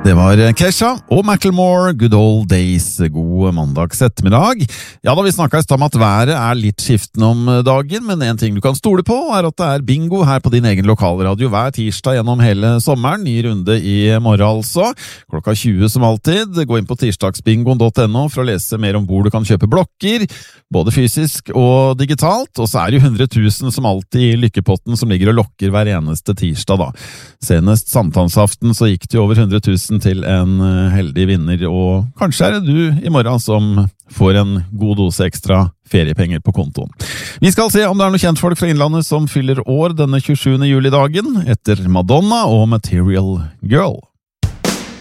Det var Kesha og Macklemore, Good Old Days, god mandags ettermiddag. Ja, da vi snakket i sted om at været litt skiftende om dagen, men en ting du kan stole på at det bingo her på din egen lokalradio hver tirsdag gjennom hele sommeren. Ny runde i morgen altså, klokka 20 som alltid. Gå inn på tirsdagsbingo.no for å lese mer om hvor du kan kjøpe blokker, både fysisk og digitalt, og så det jo 100 000 som alltid i lykkepotten som ligger og lokker hver eneste tirsdag da. Senest sankthansaften så gikk det jo over 100 000 til en heldig vinner, og kanskje det du i morgen som får en god dose ekstra feriepenger på kontoen. Vi skal se om det noen kjentfolk fra Innlandet som fyller år denne 27. juli-dagen, etter Madonna og Material Girl.